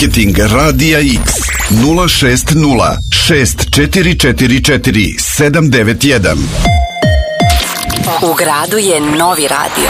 Marketing Radija X 060 6444 791. U gradu je novi radio.